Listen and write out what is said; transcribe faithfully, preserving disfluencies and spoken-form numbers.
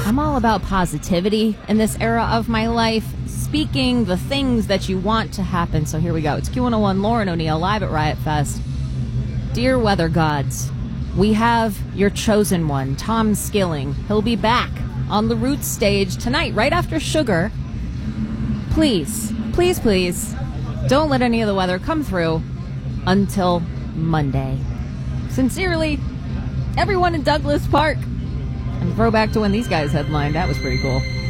I'm all about positivity in this era of my life, speaking the things that you want to happen. So here we go. It's Q one oh one, Lauren O'Neill, live at Riot Fest. Dear weather gods, we have your chosen one, Tom Skilling. He'll be back on the Roots stage tonight, right after Sugar. Please, please, please, don't let any of the weather come through until Monday. Sincerely, everyone in Douglas Park. And throwback to when these guys headlined. That was pretty cool.